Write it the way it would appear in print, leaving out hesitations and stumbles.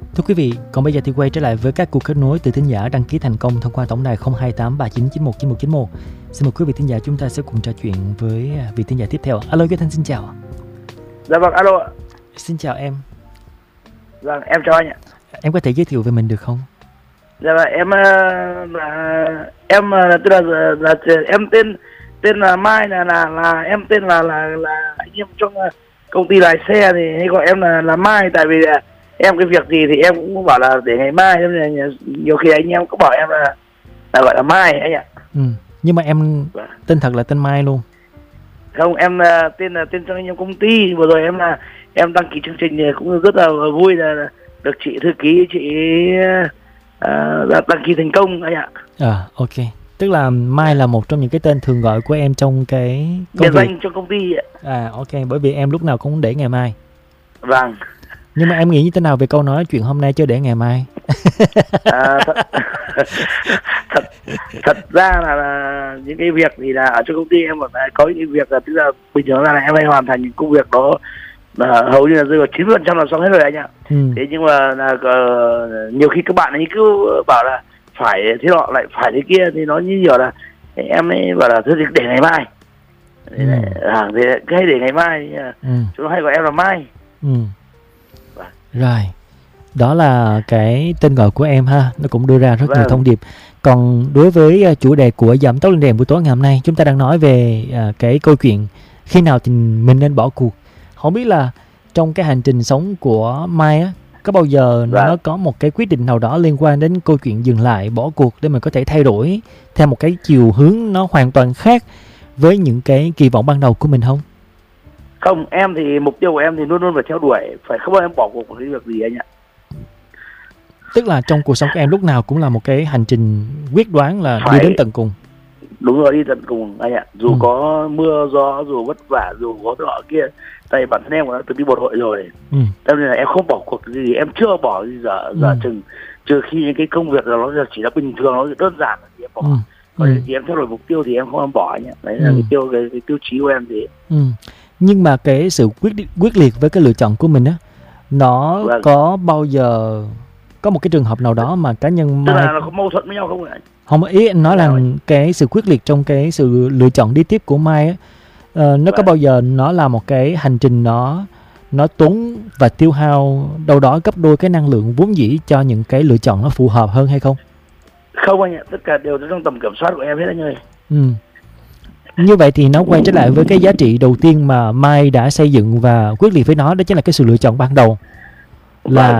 Thưa quý vị, còn bây giờ thì quay trở lại với các cuộc kết nối từ thính giả đăng ký thành công thông qua tổng đài 02839919191. Xin mời quý vị thính giả chúng ta sẽ cùng trò chuyện với vị thính giả tiếp theo. Alo, Duy Thanh xin chào. Dạ vâng, alo ạ. Xin chào em. Vâng, em chào anh ạ. Em có thể giới thiệu về mình được không? Dạ vâng, em tên là Mai, là em tên là anh em trong công ty lái xe thì hay gọi em là Mai, tại vì em cái việc gì thì em cũng bảo là để ngày mai, nên nhiều khi anh em cũng bảo em là gọi là Mai anh ạ. Nhưng mà em tên thật là tên Mai luôn? Không, em tên trong anh em công ty. Vừa rồi em đăng ký chương trình thì cũng rất là vui là được chị thư ký chị đăng ký thành công anh ạ. Ok. Tức là Mai là một trong những cái tên thường gọi của em trong cái công việc danh trong công ty ạ. Ok, bởi vì em lúc nào cũng để ngày mai. Vâng. Nhưng mà em nghĩ như thế nào về câu nói chuyện hôm nay chứ để ngày mai? Thật ra là những cái việc thì là ở trong công ty em có những việc là tức là bình thường là em hay hoàn thành những công việc đó là hầu như là rơi vào 90% là xong hết rồi anh ạ. Thế nhưng mà nhiều khi các bạn ấy cứ bảo là phải thế nọ lại phải thế kia, thì nó như kiểu là em ấy bảo là thôi thì để ngày mai. Thì cái để ngày mai chúng nó hay gọi em là Mai. Rồi, đó là cái tên gọi của em ha, nó cũng đưa ra rất nhiều thông điệp. Còn đối với chủ đề của Giảm Tốc Lên Đèn buổi tối ngày hôm nay, chúng ta đang nói về cái câu chuyện khi nào thì mình nên bỏ cuộc. Không biết là trong cái hành trình sống của Mai á, có bao giờ nó có một cái quyết định nào đó liên quan đến câu chuyện dừng lại, bỏ cuộc để mình có thể thay đổi theo một cái chiều hướng nó hoàn toàn khác với những cái kỳ vọng ban đầu của mình không? Không, em thì mục tiêu của em thì luôn luôn phải theo đuổi, phải không bao em bỏ cuộc một cái việc gì anh ạ. Tức là trong cuộc sống của em lúc nào cũng là một cái hành trình quyết đoán là đi đến tận cùng. Đúng rồi, đi tận cùng anh ạ. Dù có mưa gió, dù vất vả, dù có nọ kia, tại bản thân em cũng đã từng đi bộ đội rồi. Cho nên là em không bỏ cuộc gì, em chưa bỏ gì giờ chừng, trừ khi những cái công việc đó nó chỉ là bình thường, nó đơn giản thì em bỏ. Còn thì em theo đuổi mục tiêu thì em không bỏ anh ạ. Đấy là cái tiêu chí của em thì. Nhưng mà cái sự quyết liệt với cái lựa chọn của mình á, nó có bao giờ có một cái trường hợp nào đó mà cá nhân Mai... Tức là nó có mâu thuẫn với nhau không ạ? Không, ý anh nói là cái sự quyết liệt trong cái sự lựa chọn đi tiếp của Mai á, nó có bao giờ nó là một cái hành trình nó tốn và tiêu hao đâu đó gấp đôi cái năng lượng vốn dĩ cho những cái lựa chọn nó phù hợp hơn hay không? Không anh ạ, tất cả đều trong tầm kiểm soát của em hết anh ơi. Như vậy thì nó quay trở lại với cái giá trị đầu tiên mà Mai đã xây dựng và quyết liệt với nó, đó chính là cái sự lựa chọn ban đầu, là